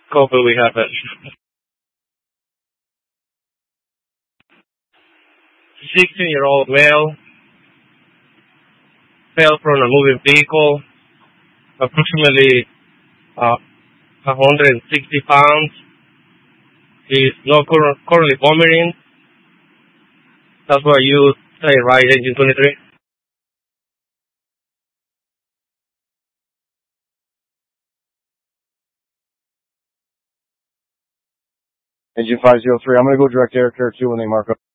couple we have. 16-year-old male fell from a moving vehicle, approximately 160 pounds. He's not currently vomiting. That's what you say, right, Agent 23? Engine 503, I'm going to go direct air care 2 when they mark up.